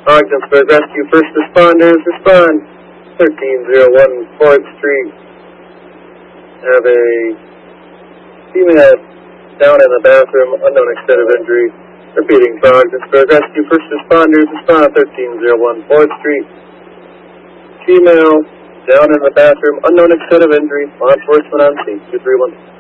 Ogdensburg Rescue First Responders, respond. 1301 4th Street. Have a female down in the bathroom, unknown extent of injury. Repeating for Ogdensburg Rescue First Responders, respond. 1301 4th Street. Female down in the bathroom, unknown extent of injury. Law enforcement on scene. 231.